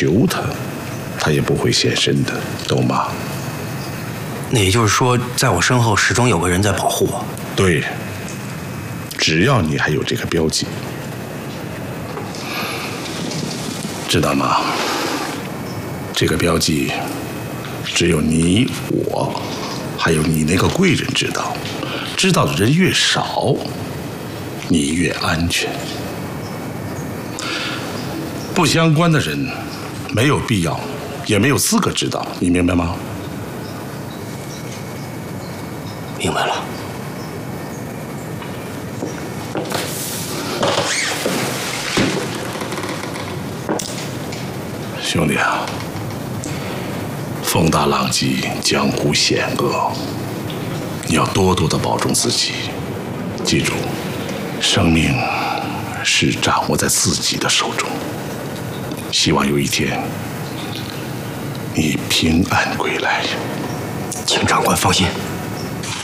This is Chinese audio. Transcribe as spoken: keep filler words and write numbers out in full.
求他，他也不会现身的，懂吗？ 那也就是说，在我身后始终有个人在保护我。 对，只要你还有这个标记，知道吗？这个标记只有你我，还有你那个贵人知道，知道的人越少，你越安全。不相关的人没有必要，也没有资格知道，你明白吗？ 明白了。 兄弟啊，风大浪急，江湖险恶，你要多多的保重自己。记住，生命是掌握在自己的手中。希望有一天你平安归来。 请长官放心。